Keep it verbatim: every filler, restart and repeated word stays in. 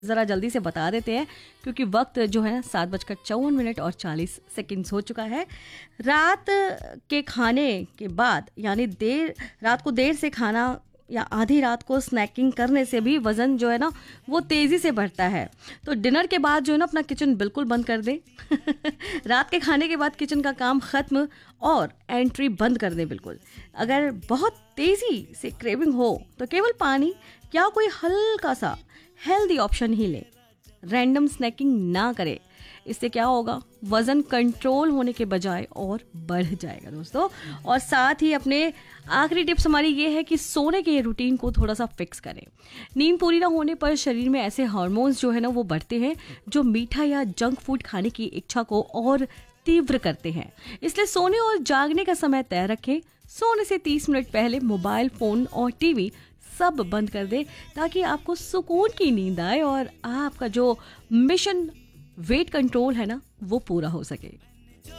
ज़रा जल्दी से बता देते हैं क्योंकि वक्त जो है सात बजकर चौवन मिनट और चालीस सेकंड्स हो चुका है। रात के खाने के बाद यानी देर रात को देर से खाना या आधी रात को स्नैकिंग करने से भी वज़न जो है ना वो तेज़ी से बढ़ता है। तो डिनर के बाद जो है ना अपना किचन बिल्कुल बंद कर दें। रात के खाने के बाद किचन का काम ख़त्म और एंट्री बंद कर दें बिल्कुल। अगर बहुत तेज़ी से क्रेविंग हो तो केवल पानी या कोई हल्का सा हेल्दी ऑप्शन ही लें। रैंडम स्नैकिंग ना करें, इससे क्या होगा, वज़न कंट्रोल होने के बजाय और बढ़ जाएगा दोस्तों। और साथ ही अपने आखिरी टिप्स हमारी ये है कि सोने के रूटीन को थोड़ा सा फिक्स करें। नींद पूरी ना होने पर शरीर में ऐसे हार्मोन्स जो है ना वो बढ़ते हैं जो मीठा या जंक फूड खाने की इच्छा को और तीव्र करते हैं। इसलिए सोने और जागने का समय तय रखें। सोने से तीस मिनट पहले मोबाइल फोन और टीवी सब बंद कर दे ताकि आपको सुकून की नींद आए और आपका जो मिशन वेट कंट्रोल है ना वो पूरा हो सके।